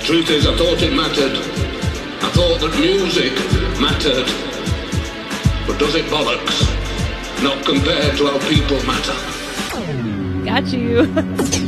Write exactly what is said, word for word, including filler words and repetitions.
Truth is, I thought it mattered. I thought that music mattered. But does it bollocks? Not compared to how people matter. Got you.